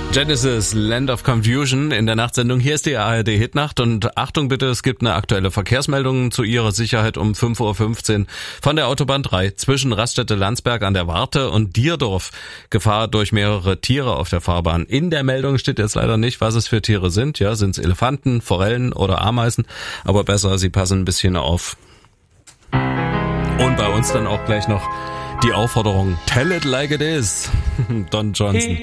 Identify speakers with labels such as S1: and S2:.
S1: Genesis, Land of Confusion in der Nachtsendung. Hier ist die ARD Hitnacht und Achtung bitte, es gibt eine aktuelle Verkehrsmeldung zu Ihrer Sicherheit um 5:15 Uhr von der Autobahn 3 zwischen Raststätte-Landsberg an der Warte und Dierdorf. Gefahr durch mehrere Tiere auf der Fahrbahn. In der Meldung steht jetzt leider nicht, was es für Tiere sind. Ja, sind es Elefanten, Forellen oder Ameisen? Aber besser, Sie passen ein bisschen auf. Und bei uns dann auch gleich noch die Aufforderung, tell it like it is, Don Johnson.